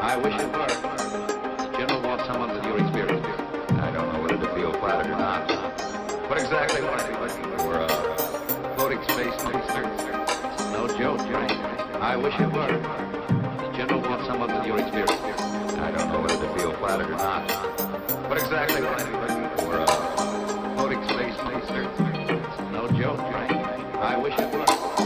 I wish it were. The General wants someone with your experience. I don't know whether to feel flattered or not. What exactly would I be looking for? A floating space monster? No joke, right? I wish it were. The General wants someone with your experience. I don't know whether to feel flattered or not. What exactly would I be